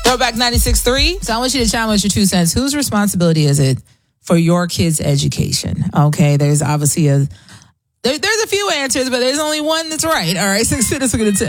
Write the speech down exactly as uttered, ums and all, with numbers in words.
Throwback ninety-six point three. So I want you to chime with your two cents. Whose responsibility is it for your kids' education? Okay, there's obviously a there, there's a few answers, but there's only one that's right. All right, six minutes. We're gonna